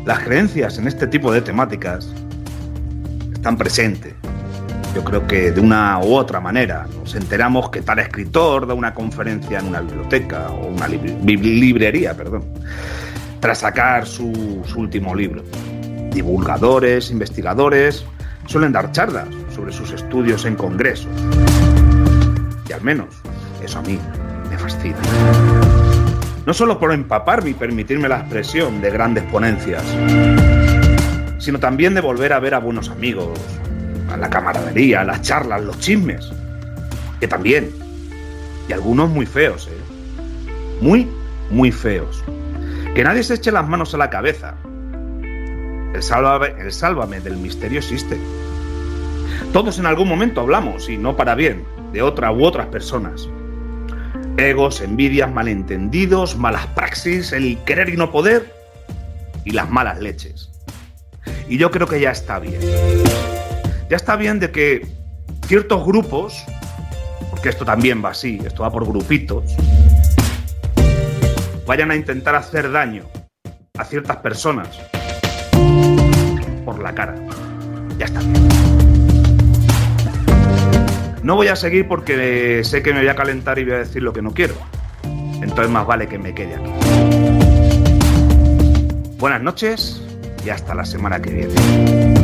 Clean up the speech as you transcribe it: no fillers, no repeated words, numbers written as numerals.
Las creencias en este tipo de temáticas están presentes. Yo creo que de una u otra manera nos enteramos que tal escritor da una conferencia en una biblioteca o una librería, tras sacar su último libro. Divulgadores, investigadores suelen dar charlas sobre sus estudios en congresos. Y al menos eso a mí me fascina. No solo por empaparme y permitirme la expresión de grandes ponencias, sino también de volver a ver a buenos amigos, a la camaradería, las charlas, los chismes, que también, y algunos muy feos, muy feos. Que nadie se eche las manos a la cabeza. El sálvame del misterio existe. Todos en algún momento hablamos, y no para bien, de otra u otras personas. Egos, envidias, malentendidos, malas praxis, el querer y no poder, y las malas leches. Y yo creo que ya está bien. Ya está bien de que ciertos grupos, porque esto también va así, esto va por grupitos, vayan a intentar hacer daño a ciertas personas por la cara. Ya está bien. No voy a seguir porque sé que me voy a calentar y voy a decir lo que no quiero. Entonces más vale que me quede aquí. Buenas noches y hasta la semana que viene.